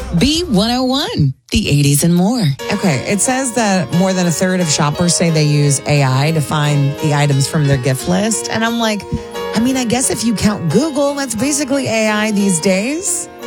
B101, the 80s and more. Okay, it says that more than a third of shoppers say they use AI to find the items from their gift list. And I'm like, I guess if you count Google, that's basically AI these days.